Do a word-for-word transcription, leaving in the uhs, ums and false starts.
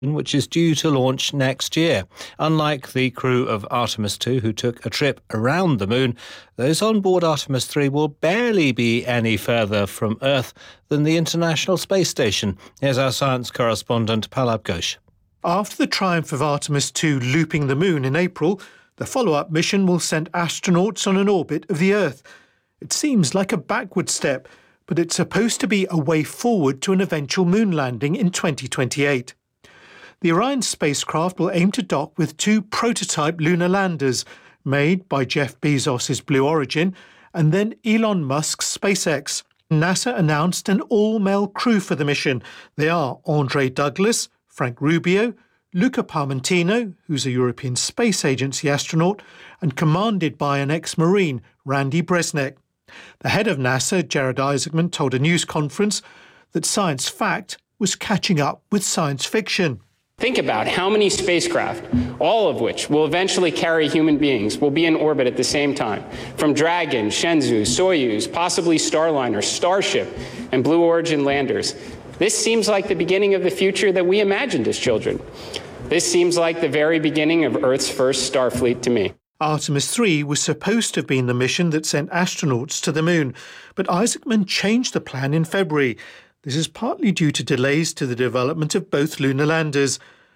which is due to launch next year. Unlike the crew of Artemis two, who took a trip around the moon, those on board Artemis three will barely be any further from Earth than the International Space Station. Here's our science correspondent, Palab Ghosh. After the triumph of Artemis two looping the moon in April, the follow-up mission will send astronauts on an orbit of the Earth. It seems like a backward step, but it's supposed to be a way forward to an eventual moon landing in twenty twenty-eight. The Orion spacecraft will aim to dock with two prototype lunar landers made by Jeff Bezos' Blue Origin and then Elon Musk's SpaceX. NASA announced an all-male crew for the mission. They are Andre Douglas, Frank Rubio, Luca Parmentino, who's a European Space Agency astronaut, and commanded by an ex-Marine, Randy Bresnik. The head of NASA, Jared Isaacman, told a news conference that science fact was catching up with science fiction. Think about how many spacecraft, all of which will eventually carry human beings, will be in orbit at the same time. From Dragon, Shenzhou, Soyuz, possibly Starliner, Starship, and Blue Origin landers. This seems like the beginning of the future that we imagined as children. This seems like the very beginning of Earth's first Starfleet to me. Artemis three was supposed to have been the mission that sent astronauts to the moon, but Isaacman changed the plan in February. This is partly due to delays to the development of both lunar landers.